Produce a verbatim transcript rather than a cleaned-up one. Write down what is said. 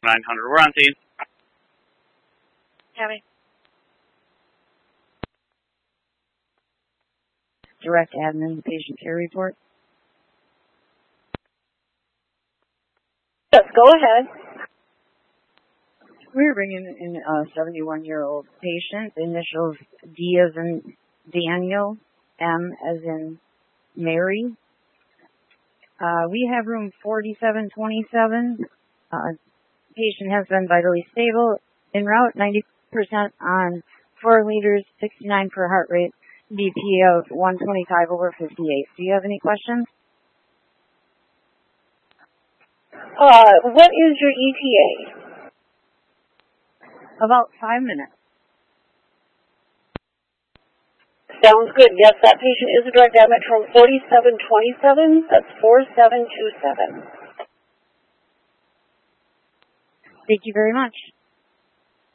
nine hundred, we're on scene. Copy. Direct admin patient care report. Yes, go ahead. We're bringing in a seventy-one-year-old patient. Initials D as in Daniel, M as in Mary. Uh, we have room forty-seven twenty-seven. Uh, patient has been vitally stable. En route, ninety percent on four liters, sixty-nine per heart rate, B P of one twenty-five over fifty-eight. Do you have any questions? Uh, what is your E T A? About five minutes. Sounds good. Yes, that patient is a direct admit from forty-seven twenty-seven. That's four seven two seven. Thank you very much.